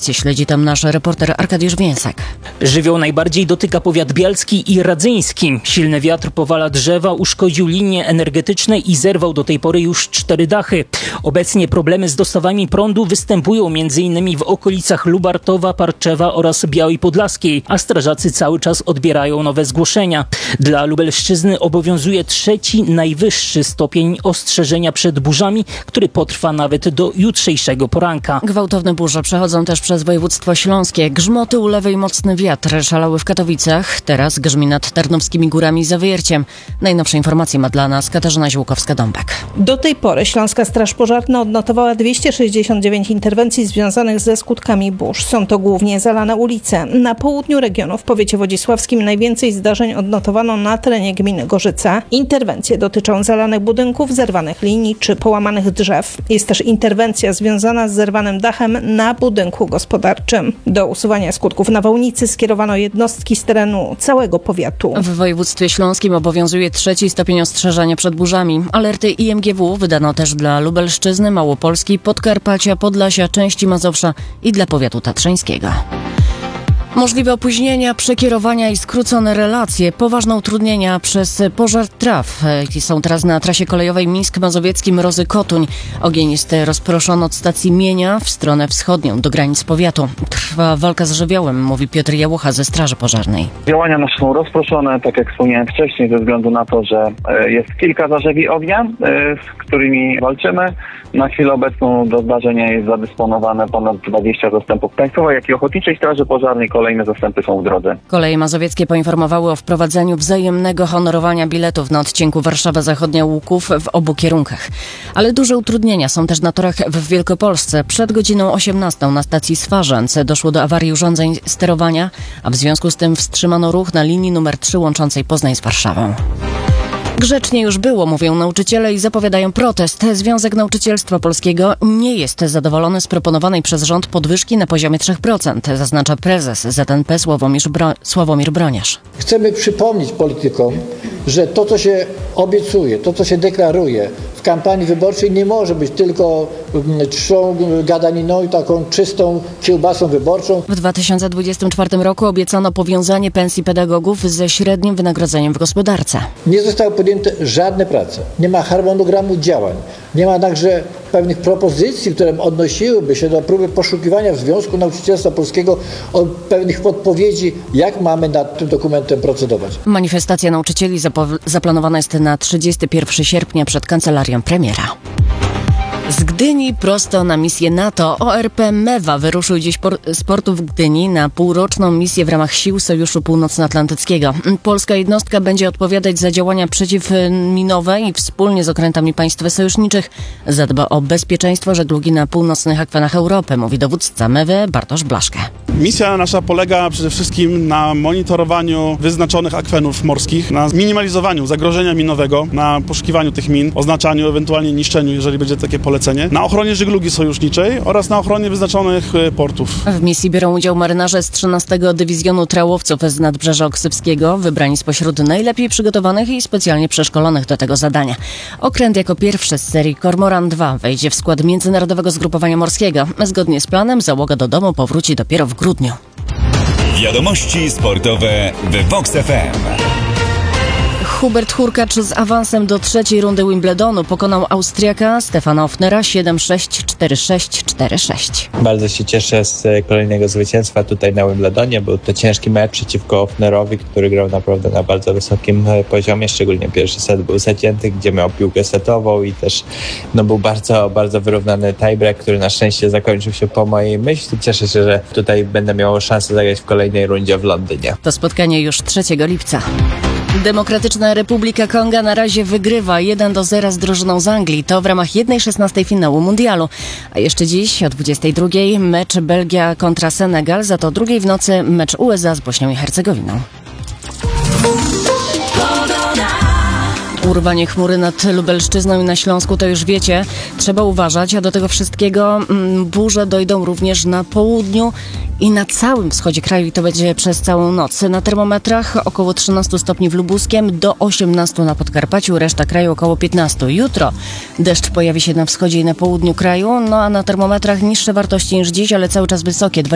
sytuację śledzi tam nasz reporter Arkadiusz Więsek. Żywioł najbardziej dotyka powiat bialski i radzyński. Silny wiatr powala drzewa, uszkodził linie energetyczne i zerwał do tej pory już 4 dachy. Obecnie problemy z dostawami prądu występują m.in. w okolicach Lubartowa, Parczewa oraz Białej Podlaskiej, a strażacy cały czas odbierają nowe zgłoszenia. Dla Lubelszczyzny obowiązuje 3. najwyższy stopień ostrzeżenia przed burzami, który potrwa nawet do jutrzejszego poranka. Gwałtowne burze przechodzą też przez województwo śląskie. Grzmoty, ulewy i mocny wiatr szalały w Katowicach. Teraz grzmi nad Tarnowskimi Górami za Wyjerciem. Najnowsze informacje ma dla nas Katarzyna Ziółkowska-Dąbek. Do tej pory Śląska Straż Pożarna odnotowała 269 interwencji związanych ze skutkami burz. Są to głównie zalane ulice. Na południu regionu, w powiecie wodzisławskim, najwięcej zdarzeń odnotowano na terenie gminy Gorzyce. Interwencje dotyczą zalanych budynków, zerwanych linii czy połamanych drzew. Jest też interwencja związana z zerwanym dachem na budynku gospodarczym. Do usuwania skutków nawałnicy skierowano jednostki z terenu całego powiatu. W województwie śląskim obowiązuje 3. stopień ostrzeżenia przed burzami. Alerty IMGW wydano też dla Lubelszczyzny, Małopolski, Podkarpacia, Podlasia, części Mazowsza i dla powiatu tatrzańskiego. Możliwe opóźnienia, przekierowania i skrócone relacje, poważne utrudnienia przez pożar traw. Są teraz na trasie kolejowej Mińsk Mazowiecki Mrozy Kotuń. Ogień jest rozproszony od stacji Mienia w stronę wschodnią do granic powiatu. Trwa walka z żywiołem, mówi Piotr Jałucha ze Straży Pożarnej. Działania nasze są rozproszone, tak jak wspomniałem wcześniej, ze względu na to, że jest kilka zarzewi ognia, z którymi walczymy. Na chwilę obecną do zdarzenia jest zadysponowane ponad 20 zastępów Państwowej, jak i Ochotniczej Straży Pożarnej. Kolejne zastępy są w drodze. Koleje mazowieckie poinformowały o wprowadzeniu wzajemnego honorowania biletów na odcinku Warszawa Zachodnia Łuków w obu kierunkach. Ale duże utrudnienia są też na torach w Wielkopolsce. Przed godziną 18 na stacji Swarzędz doszło do awarii urządzeń sterowania, a w związku z tym wstrzymano ruch na linii numer 3 łączącej Poznań z Warszawą. Grzecznie już było, mówią nauczyciele i zapowiadają protest. Związek Nauczycielstwa Polskiego nie jest zadowolony z proponowanej przez rząd podwyżki na poziomie 3%, zaznacza prezes ZNP Sławomir Broniarz. Chcemy przypomnieć politykom, że to, co się obiecuje, to, co się deklaruje w kampanii wyborczej, nie może być tylko czczą gadaniną i taką czystą kiełbasą wyborczą. W 2024 roku obiecano powiązanie pensji pedagogów ze średnim wynagrodzeniem w gospodarce. Nie zostały podjęte żadne prace. Nie ma harmonogramu działań. Nie ma także pewnych propozycji, które odnosiłyby się do próby poszukiwania w Związku Nauczycielstwa Polskiego o pewnych podpowiedzi, jak mamy nad tym dokumentem procedować. Manifestacja nauczycieli zaplanowana jest na 31 sierpnia przed kancelarią premiera. Z Gdyni prosto na misję NATO. ORP MEWA wyruszył dziś z portu w Gdyni na półroczną misję w ramach sił Sojuszu Północnoatlantyckiego. Polska jednostka będzie odpowiadać za działania przeciwminowe i wspólnie z okrętami państw sojuszniczych zadba o bezpieczeństwo żeglugi na północnych akwenach Europy, mówi dowódca MEWY Bartosz Blaszkę. Misja nasza polega przede wszystkim na monitorowaniu wyznaczonych akwenów morskich, na minimalizowaniu zagrożenia minowego, na poszukiwaniu tych min, oznaczaniu, ewentualnie niszczeniu, jeżeli będzie takie polecenie, na ochronie żeglugi sojuszniczej oraz na ochronie wyznaczonych portów. W misji biorą udział marynarze z 13. Dywizjonu Trałowców z Nadbrzeża Oksywskiego, wybrani spośród najlepiej przygotowanych i specjalnie przeszkolonych do tego zadania. Okręt jako pierwszy z serii Kormoran 2 wejdzie w skład Międzynarodowego Zgrupowania Morskiego. Zgodnie z planem załoga do domu powróci dopiero w grudniu. Wiadomości sportowe w Vox FM. Hubert Hurkacz z awansem do 3. rundy Wimbledonu pokonał Austriaka Stefana Ofnera 7-6, 4-6, 4-6. Bardzo się cieszę z kolejnego zwycięstwa tutaj na Wimbledonie. Był to ciężki mecz przeciwko Ofnerowi, który grał naprawdę na bardzo wysokim poziomie. Szczególnie pierwszy set był zacięty, gdzie miał piłkę setową i też był bardzo, bardzo wyrównany tiebreak, który na szczęście zakończył się po mojej myśli. Cieszę się, że tutaj będę miał szansę zagrać w kolejnej rundzie w Londynie. To spotkanie już 3 lipca. Demokratyczna Republika Konga na razie wygrywa 1-0 z drużyną z Anglii. To w ramach 1/16 finału mundialu. A jeszcze dziś o 22:00 mecz Belgia kontra Senegal, za to 2:00 w nocy mecz USA z Bośnią i Hercegowiną. Urwanie chmury nad Lubelszczyzną i na Śląsku to już wiecie. Trzeba uważać, a do tego wszystkiego burze dojdą również na południu i na całym wschodzie kraju i to będzie przez całą noc. Na termometrach około 13 stopni w Lubuskiem, do 18 na Podkarpaciu, reszta kraju około 15. Jutro deszcz pojawi się na wschodzie i na południu kraju, a na termometrach niższe wartości niż dziś, ale cały czas wysokie.